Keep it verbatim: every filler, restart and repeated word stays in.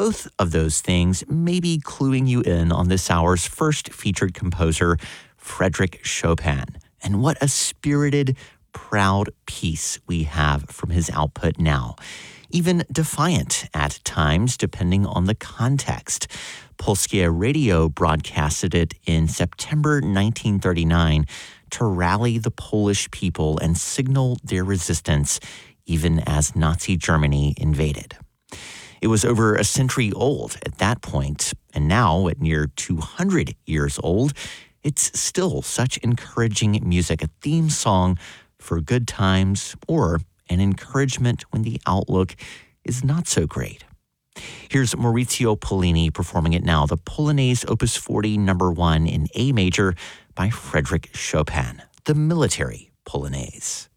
Both of those things may be cluing you in on this hour's first featured composer, Frédéric Chopin. And what a spirited, proud piece we have from his output now. Even defiant at times, depending on the context. Polskie Radio broadcasted it in September nineteen thirty-nine to rally the Polish people and signal their resistance, even as Nazi Germany invaded. It was over a century old at that point, and now, at near two hundred years old, it's still such encouraging music, a theme song for good times or an encouragement when the outlook is not so great. Here's Maurizio Pollini performing it now, the Polonaise Opus forty, number one in A major by Frédéric Chopin, the Military Polonaise.